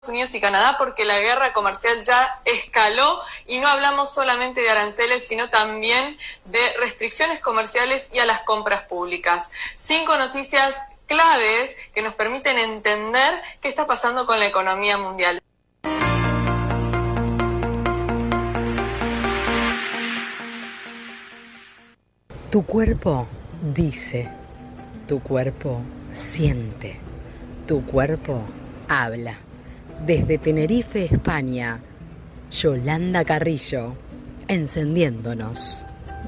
Unidos y Canadá, porque la guerra comercial ya escaló y no hablamos solamente de aranceles, sino también de restricciones comerciales y a las compras públicas. 5 noticias claves que nos permiten entender qué está pasando con la economía mundial. Tu cuerpo dice, tu cuerpo siente, tu cuerpo habla. Desde Tenerife, España, Yolanda Carrillo, encendiéndonos.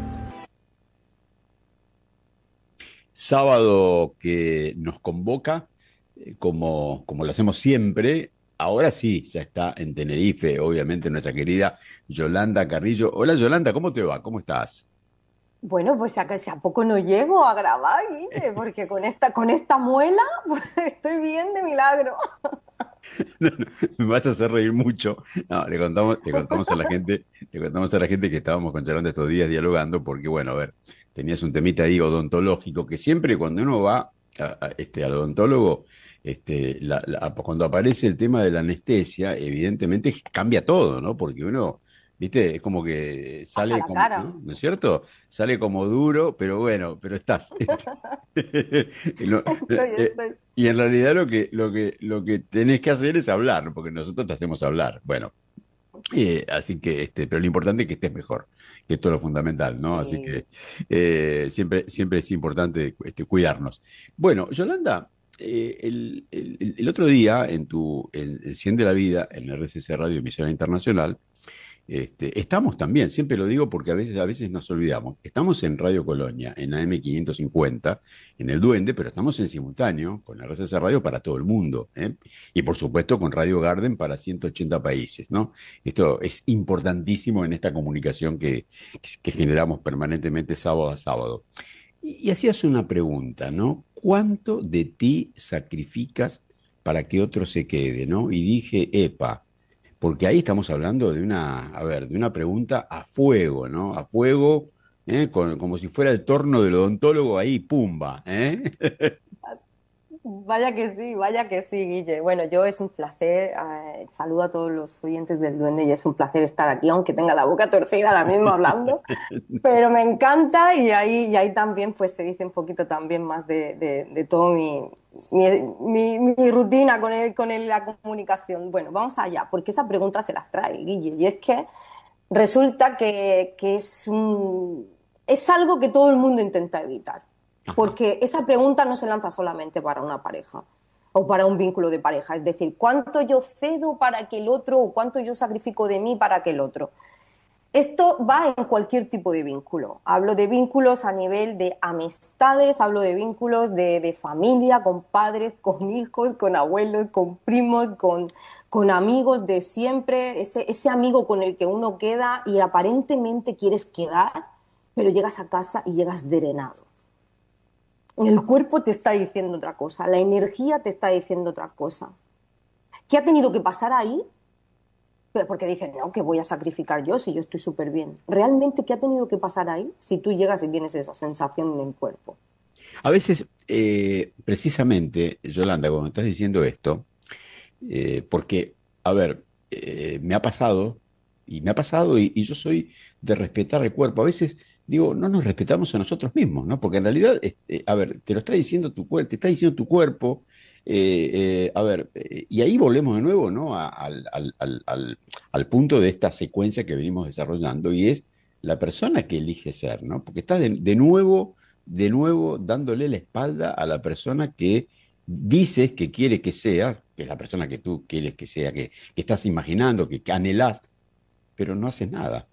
Sábado que nos convoca, como lo hacemos siempre. Ahora sí, ya está en Tenerife, obviamente, nuestra querida Yolanda Carrillo. Hola Yolanda, ¿cómo te va? ¿Cómo estás? Bueno, pues a que si a poco no llego a grabar, Guille, porque con esta muela pues, estoy bien de milagro. No, no, me vas a hacer reír mucho. No, le contamos a la gente, le contamos a la gente que estábamos con Yolanda estos días dialogando, porque bueno, a ver, tenías un temita ahí odontológico, que siempre cuando uno va al odontólogo, cuando aparece el tema de la anestesia, evidentemente cambia todo, ¿no? Porque uno, viste, es como que Hasta sale la como, cara. ¿no? ¿No es cierto? Sale como duro, pero bueno, pero estás. Y lo- Estoy, estoy. y en realidad lo que tenés que hacer es hablar, ¿no? Porque nosotros te hacemos hablar. Bueno, así que, pero lo importante es que estés mejor, que esto es lo fundamental, ¿no? Así Sí. que siempre es importante cuidarnos. Bueno, Yolanda, el otro día en 100 de la Vida, en RCC Radio Emisora Internacional, estamos también, siempre lo digo porque a veces nos olvidamos. Estamos en Radio Colonia, en AM 550, en El Duende, pero estamos en simultáneo con la RCC Radio para todo el mundo, ¿eh? Y por supuesto con Radio Garden para 180 países, ¿no? Esto es importantísimo en esta comunicación que generamos permanentemente sábado a sábado. Y hacías una pregunta, ¿no? ¿Cuánto de ti sacrificas para que otro se quede, ¿no? Y dije, epa. Porque ahí estamos hablando de una pregunta a fuego, ¿no? A fuego, como si fuera el torno del odontólogo ahí, pumba, ¿eh? Vaya que sí, Guille. Bueno, yo es un placer, saludo a todos los oyentes del Duende y es un placer estar aquí, aunque tenga la boca torcida ahora mismo hablando, pero me encanta y ahí también pues se dice un poquito también más de todo mi rutina la comunicación. Bueno, vamos allá, porque esa pregunta se las trae, Guille, y es que resulta que es algo que todo el mundo intenta evitar, Ajá. porque esa pregunta no se lanza solamente para una pareja o para un vínculo de pareja, es decir, ¿cuánto yo cedo para que el otro o cuánto yo sacrifico de mí para que el otro? Esto va en cualquier tipo de vínculo. Hablo de vínculos a nivel de amistades, hablo de vínculos de familia, con padres, con hijos, con abuelos, con primos, con amigos de siempre, ese amigo con el que uno queda y aparentemente quieres quedar, pero llegas a casa y llegas drenado. El cuerpo te está diciendo otra cosa, la energía te está diciendo otra cosa. ¿Qué ha tenido que pasar ahí? Pero porque dicen, no, que voy a sacrificar yo si yo estoy súper bien. ¿Realmente qué ha tenido que pasar ahí si tú llegas y tienes esa sensación en el cuerpo? A veces, precisamente, Yolanda, cuando estás diciendo esto, porque, a ver, me ha pasado y yo soy de respetar el cuerpo. A veces digo, no nos respetamos a nosotros mismos, ¿no? Porque en realidad, a ver, te lo está diciendo tu cuerpo, te está diciendo tu cuerpo. A ver, y ahí volvemos de nuevo, ¿no? Al punto de esta secuencia que venimos desarrollando y es la persona que elige ser, ¿no? Porque estás de nuevo dándole la espalda a la persona que dices que quiere que sea, que es la persona que tú quieres que sea, que estás imaginando, que anhelás, pero no haces nada.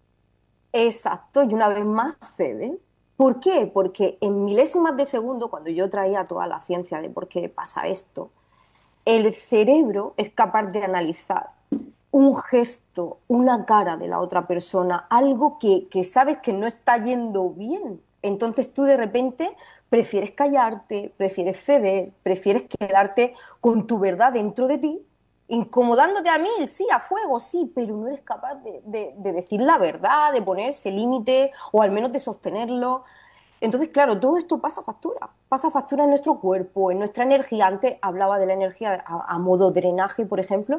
Exacto, y una vez más ceden. ¿Por qué? Porque en milésimas de segundo, cuando yo traía toda la ciencia de por qué pasa esto, el cerebro es capaz de analizar un gesto, una cara de la otra persona, algo que sabes que no está yendo bien. Entonces tú de repente prefieres callarte, prefieres ceder, prefieres quedarte con tu verdad dentro de ti, incomodándote a mí, sí, a fuego, sí, pero no eres capaz de decir la verdad, de poner ese límite o al menos de sostenerlo. Entonces, claro, todo esto pasa factura en nuestro cuerpo, en nuestra energía. Antes hablaba de la energía a modo drenaje, por ejemplo,